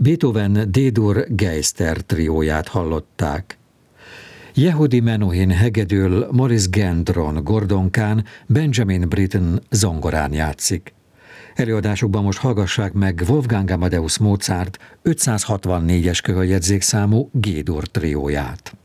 Beethoven D-dur Geister trióját hallották. Yehudi Menuhin hegedül, Maurice Gendron gordonkán, Benjamin Britten zongorán játszik. Előadásukban most hallgassák meg Wolfgang Amadeus Mozart 564-es köhöljegyzékszámú G-dur trióját.